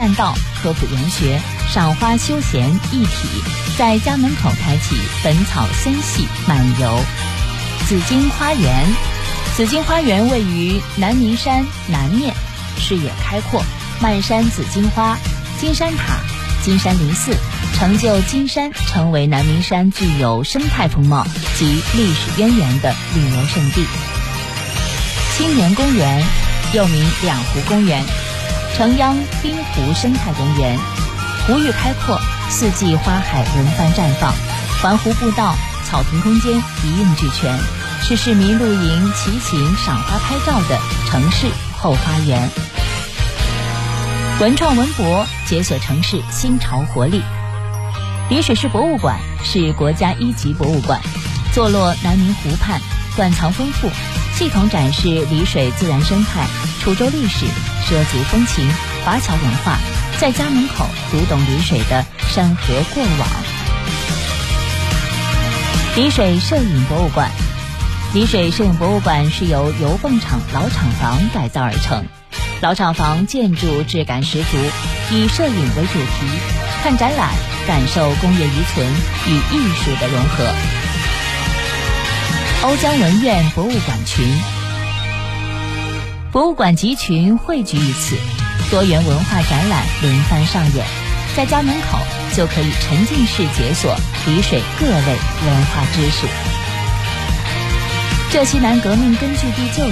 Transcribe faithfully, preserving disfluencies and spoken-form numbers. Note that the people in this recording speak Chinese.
栈道、科普研学、赏花休闲一体，在家门口开启本草森系漫游。紫荆花园，紫荆花园位于南明山南面，视野开阔，漫山紫荆花、金山塔、金山林寺，成就金山成为南明山具有生态风貌及历史渊源的旅游胜地。青年公园，又名两湖公园，城央滨湖生态公园，湖域开阔，四季花海轮番绽放，环湖步道、草坪空间一应俱全，是市民露营、骑行、赏花拍照的城市后花园。文创文博，解锁城市新潮活力。丽水市博物馆是国家一级博物馆，坐落南明湖畔，馆藏丰富，系统展示丽水自然生态、滁州历史、畲族风情、华侨文化，在家门口读懂丽水的山河过往。丽水摄影博物馆，丽水摄影博物馆是由油泵厂老厂房改造而成，老厂房建筑质感十足，以摄影为主题，看展览，感受工业遗存与艺术的融合。瓯江文苑博物馆群，博物馆集群汇聚于此，多元文化展览轮番上演，在家门口就可以沉浸式解锁丽水各类文化知识。浙西南革命根据地旧